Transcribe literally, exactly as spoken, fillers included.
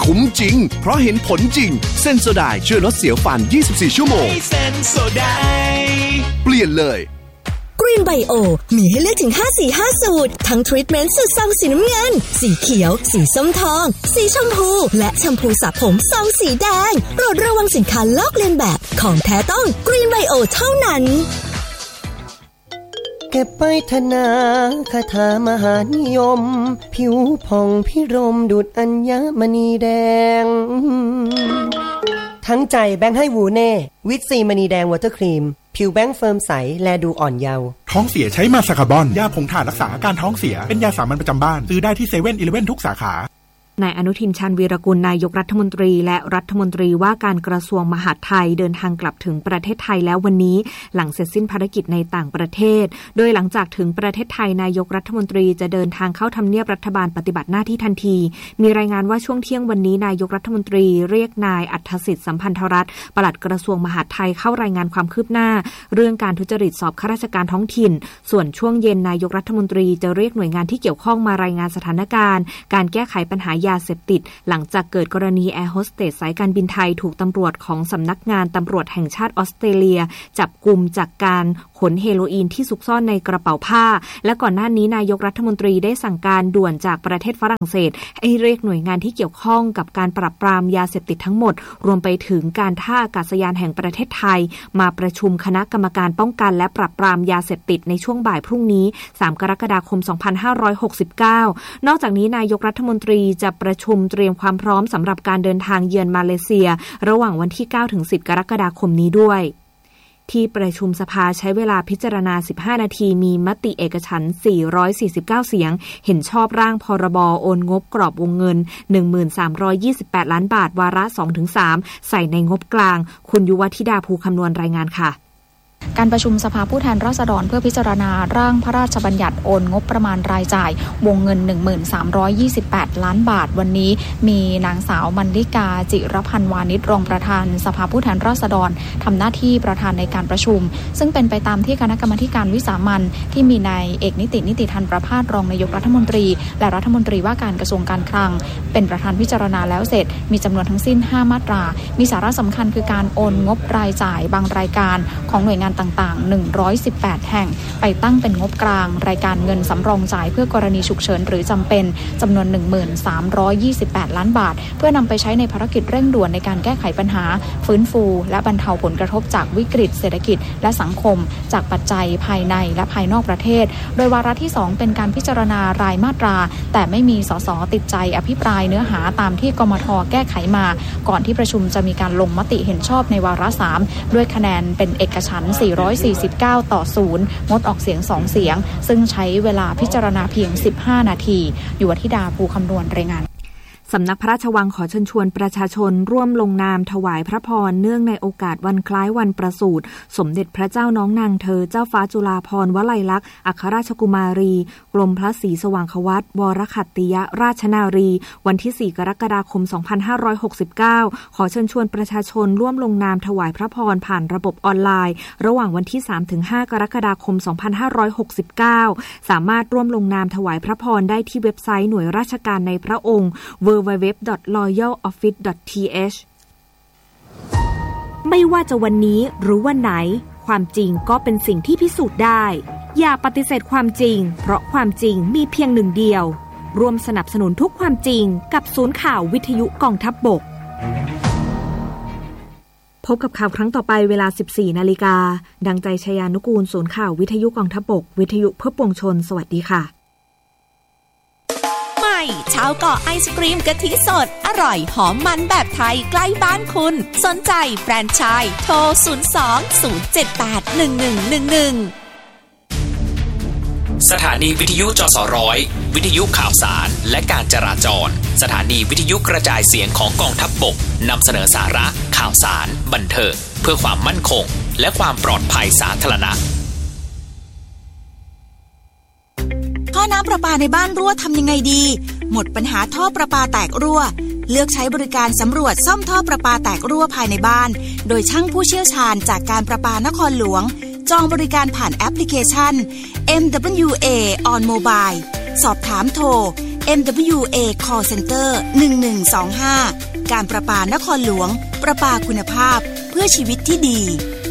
คุ้มจริงเพราะเห็นผลจริงเซนโซไดช่วยลดเสียวฟันยี่สิบสี่ชั่วโมงเซนโซไดเปลี่ยนเลย Green Bio มีให้เลือกถึงห้าสีห้าสูตรทั้งทรีทเมนต์สูตรซองสีน้ำเงินสีเขียวสีส้มทองสีชมพูและแชมพูสระผมซองสีแดงโปรดระวังสินค้าลอกเลียนแบบของแท้ต้อง Green Bio เท่านั้นเก็บไปธนาคาถามหานิยมผิวผ่องพิรมดุจอัญมณีแดงทั้งใจแบงค์ให้วูเน่วิตซีมณีแดงวอเตอร์ครีมผิวแบงค์เฟิร์มใสแลดูอ่อนเยาว์ท้องเสียใช้มาสคาบอนยาผงถ่านรักษาอาการท้องเสียเป็นยาสามัญประจำบ้านซื้อได้ที่เซเว่นอีเลฟเว่นทุกสาขานายอนุทินชาญวีรกุลนายกรัฐมนตรีและรัฐมนตรีว่าการกระทรวงมหาดไทยเดินทางกลับถึงประเทศไทยแล้ววันนี้หลังเสร็จสิ้นภารกิจในต่างประเทศโดยหลังจากถึงประเทศไทยนายกรัฐมนตรีจะเดินทางเข้าทำเนียบรัฐบาลปฏิบัติหน้าที่ทันทีมีรายงานว่าช่วงเที่ยงวันนี้นายกรัฐมนตรีเรียกนายอัฏฐสิทธิ์สัมพันธรัตน์ปลัดกระทรวงมหาดไทยเข้ารายงานความคืบหน้าเรื่องการทุจริตสอบข้าราชการท้องถิ่นส่วนช่วงเย็นนายกรัฐมนตรีจะเรียกหน่วยงานที่เกี่ยวข้องมารายงานสถานการณ์การแก้ไขปัญหายาเสพติดหลังจากเกิดกรณีแอร์โฮสเตสสายการบินไทยถูกตำรวจของสำนักงานตำรวจแห่งชาติออสเตรเลียจับกุมจากการขนเฮโรอีนที่ซุกซ่อนในกระเป๋าผ้าและก่อนหน้านี้นายกรัฐมนตรีได้สั่งการด่วนจากประเทศฝรั่งเศสให้เรียกหน่วยงานที่เกี่ยวข้องกับการปราบปรามยาเสพติดทั้งหมดรวมไปถึงการท่าอากาศยานแห่งประเทศไทยมาประชุมคณะกรรมการป้องกันและปราบปรามยาเสพติดในช่วงบ่ายพรุ่งนี้สามกรกฎาคมสองพันห้าร้อยหกสิบเก้านอกจากนี้นายกรัฐมนตรีจะประชุมเตรียมความพร้อมสำหรับการเดินทางเยือนมาเลเซียระหว่างวันที่เก้าถึงสิบกรกฎาคมนี้ด้วยที่ประชุมสภาใช้เวลาพิจารณาสิบห้านาทีมีมติเอกฉันท์สี่ร้อยสี่สิบเก้าเสียงเห็นชอบร่างพรบโอนงบกรอบวงเงิน หนึ่งพันสามร้อยยี่สิบแปด ล้านบาทวาระ สองถึงสาม ใส่ในงบกลางคุณยุวธิดาภูคำนวณรายงานค่ะการประชุมสภาผู้แทนราษฎรเพื่อพิจารณาร่างพระราชบัญญัติโอนงบประมาณรายจ่ายวงเงิน หนึ่งพันสามร้อยยี่สิบแปด ล้านบาทวันนี้มีนางสาวมรรลิกาจิรพันธ์วานิชรองประธานสภาผู้แทนราษฎรทำหน้าที่ประธานในการประชุมซึ่งเป็นไปตามที่คณะกรรมาการวิสามัญที่มีนายเอกนิตินิติธันประภาสรองนายกรัฐมนตรีและรัฐมนตรีว่าการกระทรวงการคลังเป็นประธานพิจารณาแล้วเสร็จมีจำนวนทั้งสิ้นห้ามาตรามีสาระสำคัญคือการโอนงบรายจ่ายบางรายการของหน่วยงานต่างๆหนึ่งร้อยสิบแปดแห่งไปตั้งเป็นงบกลางรายการเงินสำรองจ่ายเพื่อกรณีฉุกเฉินหรือจำเป็นจำนวน หนึ่งพันสามร้อยยี่สิบแปด ล้านบาทเพื่อนำไปใช้ในภารกิจเร่งด่วนในการแก้ไขปัญหาฟื้นฟูและบรรเทาผลกระทบจากวิกฤตเศรษฐกิจและสังคมจากปัจจัยภายในและภายนอกประเทศโดยวาระที่สองเป็นการพิจารณารายมาตราแต่ไม่มีสสติดใจอภิปรายเนื้อหาตามที่กมธ.แก้ไขมาก่อนที่ประชุมจะมีการลงมติเห็นชอบในวาระสามด้วยคะแนนเป็นเอกฉันท์สี่ร้อยสี่สิบเก้าต่อศูนย์งดออกเสียงสองเสียงซึ่งใช้เวลาพิจารณาเพียงสิบห้านาทียุวธิดาภูคำนวณรายงานสำนักพระราชวังขอเชิญชวนประชาชนร่วมลงนามถวายพระพรเนื่องในโอกาสวันคล้ายวันประสูติสมเด็จพระเจ้าน้องนางเธอเจ้าฟ้าจุฬาภรณ์วลัยลักษณ์อัครราชกุมารีกรมพระศรีสว่างควัตรวรขัตติยราชนารีวันที่สี่กรกฎาคมสองพันห้าร้อยหกสิบเก้าขอเชิญชวนประชาชนร่วมลงนามถวายพระพรผ่านระบบออนไลน์ระหว่างวันที่ สามถึงห้า กรกฎาคมสองพันห้าร้อยหกสิบเก้าสามารถร่วมลงนามถวายพระพรได้ที่เว็บไซต์หน่วยราชการในพระองค์ ดับเบิลยู ดับเบิลยู ดับเบิลยู ดอท รอยัล ออฟฟิศ ดอท ที เอช ไม่ว่าจะวันนี้หรือวันไหนความจริงก็เป็นสิ่งที่พิสูจน์ได้อย่าปฏิเสธความจริงเพราะความจริงมีเพียงหนึ่งเดียวร่วมสนับสนุนทุกความจริงกับศูนย์ข่าววิทยุกองทัพบกพบกับข่าวครั้งต่อไปเวลา สิบสี่นาฬิกาดังใจชยานุกูลศูนย์ข่าววิทยุกองทัพบกวิทยุเพื่อปวงชนสวัสดีค่ะชาวเกาะไอศกรีมกะทิสดอร่อยหอมมันแบบไทยใกล้บ้านคุณสนใจแฟรนไชส์โทรศูนย์ สอง ศูนย์ เจ็ด แปด หนึ่ง หนึ่ง หนึ่ง หนึ่งสถานีวิทยุจสร้อยวิทยุข่าวสารและการจราจรสถานีวิทยุกระจายเสียงของกองทัพบกนำเสนอสาระข่าวสารบันเทิงเพื่อความมั่นคงและความปลอดภัยสาธารณะท่อน้ำประปาในบ้านรั่วทำยังไงดีหมดปัญหาท่อประปาแตกรั่วเลือกใช้บริการสำรวจซ่อมท่อประปาแตกรั่วภายในบ้านโดยช่างผู้เชี่ยวชาญจากการประปานครหลวงจองบริการผ่านแอปพลิเคชัน เอ็ม ดับเบิลยู เอ on Mobile สอบถามโทรเอ็ม ดับเบิลยู เอ Call Center หนึ่งหนึ่งสองห้าการประปานครหลวงประปาคุณภาพเพื่อชีวิตที่ดี